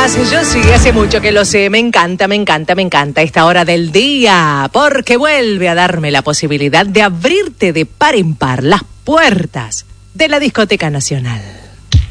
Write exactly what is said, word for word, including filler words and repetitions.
días, yo sí, hace mucho que lo sé, me encanta, me encanta, me encanta esta hora del día, porque vuelve a darme la posibilidad de abrirte de par en par las puertas de la Discoteca Nacional.